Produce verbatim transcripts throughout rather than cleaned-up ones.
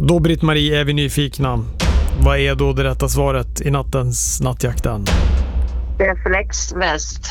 Då, Britt-Marie, är vi nyfikna. Vad är då det rätta svaret i nattens nattjakten? Reflexväst.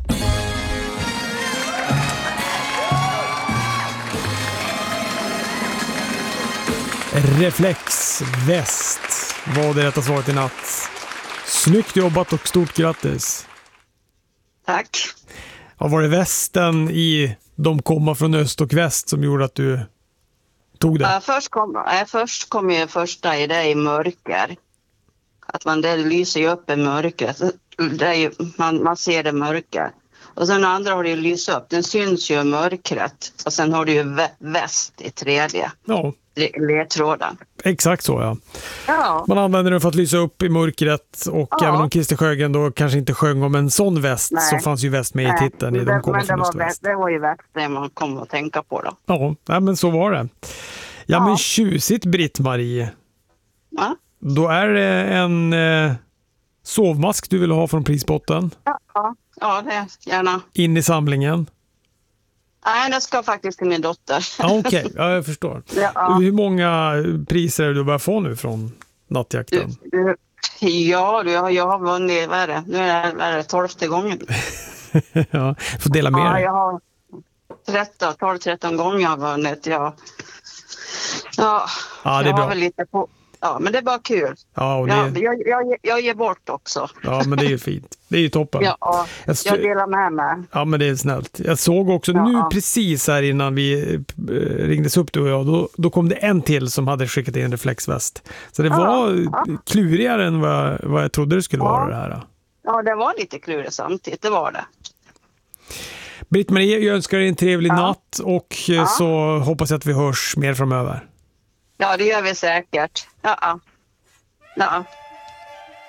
Reflexväst var det rätta svaret i natt. Snyggt jobbat och stort grattis. Tack. Ja, var det västen i De komma från öst och väst som gjorde att du tog det? Ja, först kom, ja, först kom ju första i det i mörker. Att man det lyser ju upp i mörkret. Det är ju, man, man ser det mörker. Och sen andra har det ju lyst upp. Den syns ju i mörkret. Och sen har du ju vä- väst i tredje. Ja. Ledtråden. Exakt så, ja. Ja. Man använder den för att lysa upp i mörkret och Ja. även om Christer Sjögren då kanske inte sjöng om en sån väst. Nej. Så fanns ju väst med Nej. i titeln i det, De kommer men från det öst och var, väst. det var ju väst det man kom att tänka på då. Ja, nej, men så var det. Ja, Ja. men tjusigt, Britt-Marie. Ja. Då är det en eh, sovmask du vill ha från prisbotten. Ja, ja. ja det gärna. In i samlingen. Nej, det ska faktiskt till min dotter. Ja, okej. Okay. Ja, jag förstår. Ja. Hur många priser är det du börjar få nu från nattjakten? Du, du, ja, du, jag har vunnit, vad är det? Nu är det, vad är det tolfte gången. Ja, får dela med Ja, dig. jag har tretton, tolv tretton gånger jag har vunnit. Ja, ja, Ja, det är jag bra. har väl lite på. Ja, men det är bara kul. Ja, och det... jag, jag, jag, jag ger bort också. Ja, men det är ju fint. Det är ju toppen. Ja, jag, jag delar med mig. Ja, men det är snällt. Jag såg också Ja, nu ja. precis här innan vi eh, ringdes upp du och jag, då, då kom det en till som hade skickat in en reflexväst. Så det Ja, var ja. klurigare än vad jag, vad jag trodde det skulle Ja. vara det här. Ja, det var lite klurigt samtidigt, det var det. Britt-Marie, jag önskar dig en trevlig Ja. natt och eh, Ja. så hoppas jag att vi hörs mer framöver. Ja, det gör vi säkert. Ja, ja. ja.